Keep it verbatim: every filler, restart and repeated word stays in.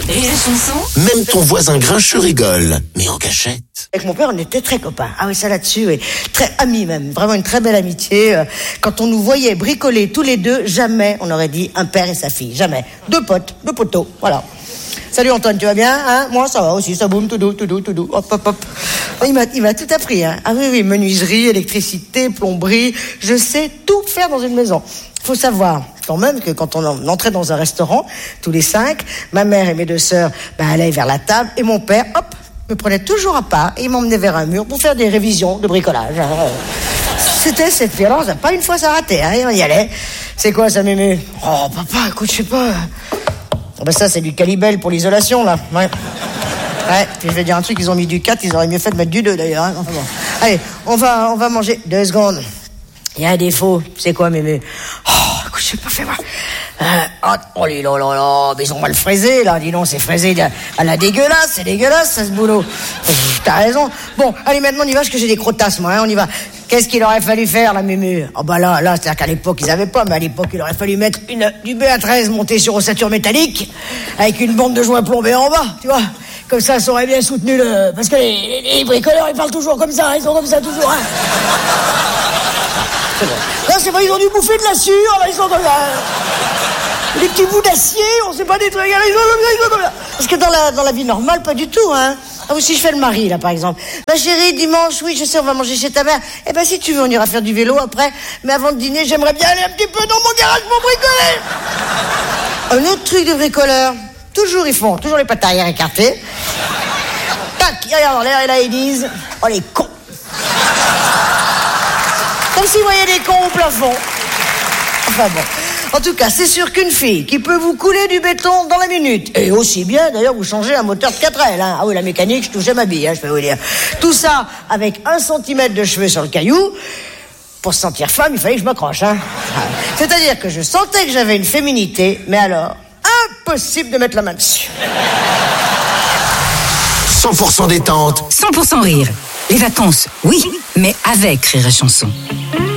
Et la chanson? Même ton voisin grincheux rigole, mais en cachette. Avec mon père, on était très copains. Ah oui, ça là-dessus, oui. Très amis même. Vraiment une très belle amitié. Quand on nous voyait bricoler tous les deux, jamais on aurait dit un père et sa fille. Jamais. Deux potes, deux poteaux. Voilà. Salut Antoine, tu vas bien, hein? Moi, ça va aussi, ça boum, tout doux, tout doux, tout doux. Hop, hop, hop. Il m'a, il m'a tout appris, hein. Ah oui, oui, menuiserie, électricité, plomberie. Je sais tout faire dans une maison. Faut savoir quand même que quand on entrait dans un restaurant, tous les cinq, ma mère et mes deux sœurs, ben, allaient vers la table et mon père, hop, me prenait toujours à part et il m'emmenait vers un mur pour faire des révisions de bricolage. C'était cette violence, pas une fois ça ratait, hein, on y allait. C'est quoi ça, mémé? Oh, papa, écoute, je sais pas. Oh, ben ça, c'est du Calibel pour l'isolation, là. Ouais. Ouais, puis je vais dire un truc, ils ont mis du quatre, ils auraient mieux fait de mettre du deux, d'ailleurs. Hein. Enfin bon. Allez, on va, on va manger. Deux secondes. Il y a un défaut. C'est quoi, mémé? Oh, écoute, je sais pas, fais-moi. Euh, oh, oh là là là là, mais ils ont mal fraisé, là. Dis donc, c'est fraisé à la dégueulasse, c'est dégueulasse, ça, ce boulot. T'as raison. Bon, allez, maintenant, on y va, parce que j'ai des crottasses, moi, hein, on y va. Qu'est-ce qu'il aurait fallu faire, la mémé? Oh, bah là, là, c'est-à-dire qu'à l'époque, ils avaient pas, mais à l'époque, il aurait fallu mettre une, du B A treize monté sur ossature métallique, avec une bande de joints plombés en bas, tu vois. Comme ça, ça aurait bien soutenu le... Parce que les, les, les bricoleurs, ils parlent toujours comme ça, ils sont comme ça, toujours, hein. C'est bon. Non, c'est vrai, ils ont dû bouffer de la sueur, là, ils sont comme ça. Les petits bouts d'acier, on sait pas des trucs, ils sont comme ça, ils sont comme ça. Parce que dans la, dans la vie normale, pas du tout, hein. Ah oui, si je fais le mari, là, par exemple. Ma chérie, dimanche, oui, je sais, on va manger chez ta mère. Eh ben, si tu veux, on ira faire du vélo après. Mais avant de dîner, j'aimerais bien aller un petit peu dans mon garage pour bricoler. Un autre truc de bricoleur. Toujours, ils font, toujours les pattes arrière écartées. Tac, ils regardent en l'air et là, ils disent, oh, les cons. Comme s'ils voyaient des cons au plafond. Enfin bon. En tout cas, c'est sûr qu'une fille qui peut vous couler du béton dans la minute, et aussi bien, d'ailleurs, vous changez un moteur de quatre L, hein. Ah oui, la mécanique, je touchais ma bille, hein, je peux vous dire. Tout ça avec un centimètre de cheveux sur le caillou. Pour se sentir femme, il fallait que je m'accroche, hein. C'est-à-dire que je sentais que j'avais une féminité, mais alors, impossible de mettre la main dessus. cent pour cent détente. cent pour cent rire. Les vacances, oui, mais avec Rire et Chanson.